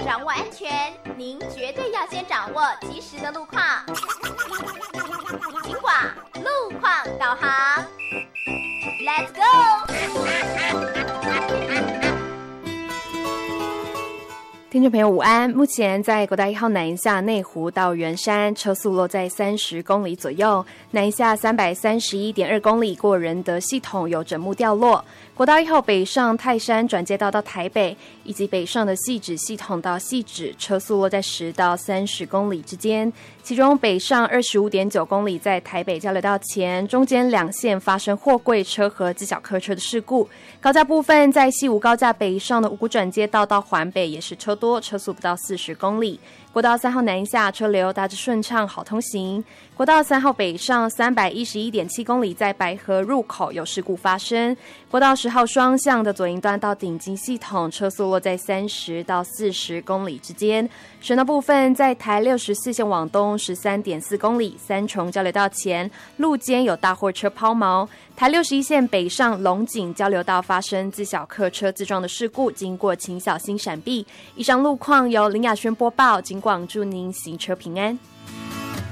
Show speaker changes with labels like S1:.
S1: 掌握安全，您绝对要先掌握及时的路况。警广路况导航 ，Let's go！
S2: 听众朋友午安，目前在国道1号南下内湖到圆山，车速落在30公里左右，南下331.2公里过仁德系统有枕木掉落。国道1号北上泰山转接道到台北，以及北上的汐止系统到汐止，车速落在10到30公里之间。其中北上25.9公里在台北交流道前，中间两线发生货柜车和自小客车的事故。高架部分在西吴高架北上的五股转接道到环北也是车多，车速不到40公里。国道3号南下车流大致顺畅，好通行。国道3号北上311.7公里在白河入口有事故发生。国道10号双向的左营端到顶金系统，车速落在30到40公里之间。省道部分在台64线往东13.4公里，三重交流道前路肩有大货车抛锚。台61线北上龙井交流道发生自小客车自撞的事故，经过请小心闪避。以上路况由林雅轩播报，警广祝您行车平安。